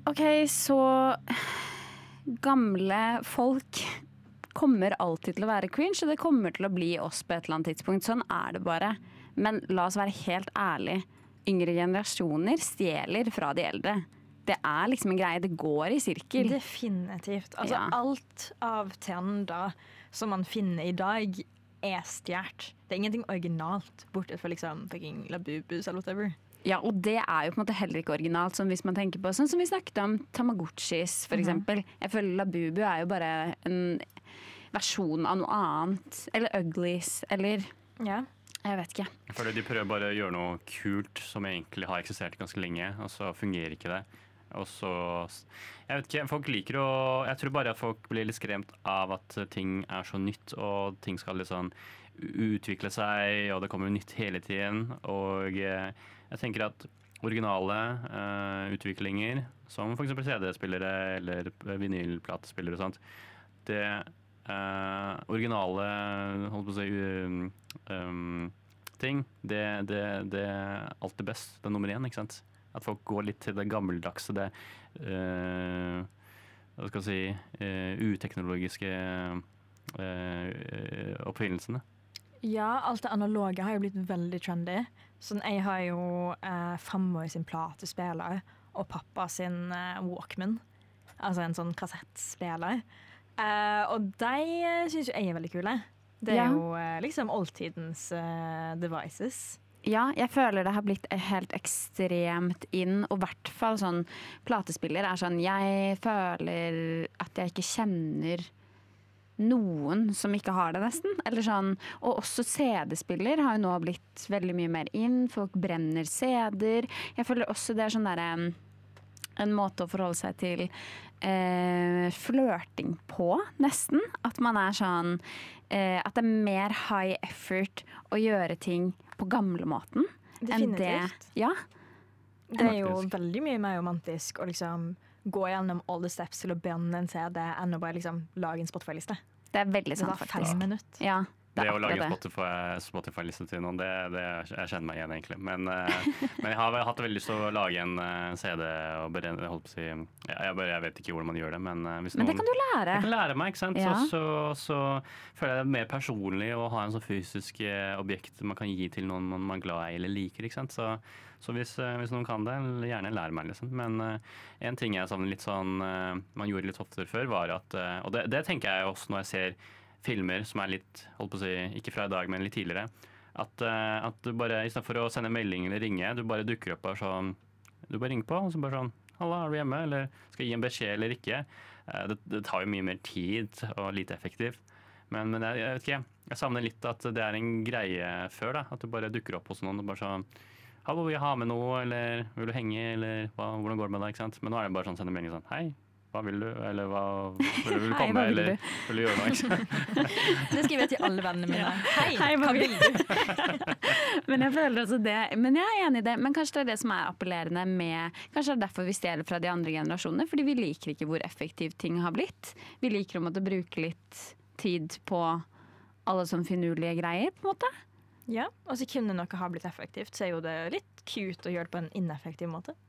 Ok, så gamle folk kommer alltid til å være cringe, og det kommer til å bli oss på et eller annet tidspunkt. Sånn er det bare. Men la oss være helt ærlige. Yngre generasjoner stjeler fra de eldre. Det er liksom en greie, det går i sirkel. Definitivt. Altså, Ja. alt av trender som man finner i dag, er stjert. Det er ingenting originalt, bortsett fra liksom fucking Labubus eller whatever. Ja, og det er jo på en måte heller ikke originalt, sånn hvis man tenker på sånn som vi snakket om Tamagotchis, for eksempel. Jeg føler Labubu er jo bare en versjon av noe annet. Eller Uglies, eller Ja. jeg vet ikke. Jeg føler de prøver bare å gjøre noe kult som egentlig har eksistert ganske lenge, og så fungerer ikke det. Og så Jeg vet ikke, folk liker å Jeg tror bare at folk blir litt skremt av at ting er så nytt, og ting skal litt sånn utvikle seg, og det kommer nytt hele tiden. Og jeg tenker at originale utviklinger, som f.eks. CD-spillere eller vinylplatespillere og sånt, det originale holdt på å si ting, det er alltid best. Det er nummer 1, ikke sant? At folk går litt til det gammeldagse, det hva skal jeg si, uteknologiske oppfinnelsene. Ja, alt det analoge har jo blitt veldig trendy. Sånn, jeg har jo farmor sin platespiller og pappa sin Walkman. Altså en sånn kassettspiller. Og de synes jo jeg er veldig kule. Det er Ja. jo liksom oldtidens devices. Ja, jeg føler det har blitt helt ekstremt inn, og i hvert fall sånn platespiller er sånn, jeg føler at jeg ikke kjenner noen som ikke har det nesten, eller sånn, og også CD-spiller har jo nå blitt veldig mye mer inn, folk brenner CD-er, jeg føler også det er sånn der en måte å forholde seg til flørting på, nesten, at man er sånn, at det er mer high effort å gjøre ting på gamlemåten enn det. Definitivt. Ja, Det er jo veldig mye mer romantisk å liksom gå gjennom all the steps til å brenne en CD enn å bare liksom lage en Spotify-liste. det er veldig Det sant tar faktisk. 5 minutter. Ja, det Det er å lage akkurat det. Spotify-liste til noen, jeg kjenner meg igjen egentlig. Men jeg har hatt veldig lyst til å lage en CD og brenne, holdt på å si, jeg vet ikke hvordan man gjør det, men hvis Men det noen kan du lære. jeg kan lære meg, ikke sant? Ja. Så føler jeg det er mer personlig å ha en sånn fysisk objekt man kan gi til noen man er glad i eller liker, ikke sant? Så hvis noen kan det, gjerne lære meg, liksom. Men en ting jeg savner litt sånn, man gjorde litt oftere før, var at, og det tenker jeg også når jeg ser filmer som er litt, holdt på å si, ikke fra i dag, men litt tidligere, at du bare, i stedet for å sende melding eller ringe, du bare dukker opp og sånn, du bare ringer på, og så bare sånn, halla, er du hjemme, eller skal jeg gi en beskjed eller ikke? Det tar jo mye mer tid og lite effektivt. Men jeg vet ikke, jeg savner litt at det er en greie før, da, at du bare dukker opp hos noen og bare sånn, hallo, vil jeg ha med noe, eller vil du henge, eller hvordan går det med deg, ikke sant? Men nå er det bare sånn, sende melding sånn, hei, hva vil du, eller vil du Hei, komme, hva vil eller vil du gjøre noe, ikke sant? Det skriver jeg til alle vennene mine. Hei, Hei, hva hva vil vil du? Men jeg føler også det, men jeg er enig i det. Men kanskje det er det som er appellerende med, kanskje det er derfor vi stjeler fra de andre generasjonene, fordi vi liker ikke hvor effektivt ting har blitt. Vi liker å måtte bruke litt tid på alle sånne finurlige greier, på en måte. Ja, og så kunne noe ha blitt effektivt, så er jo det litt cute å gjøre det på en ineffektiv måte.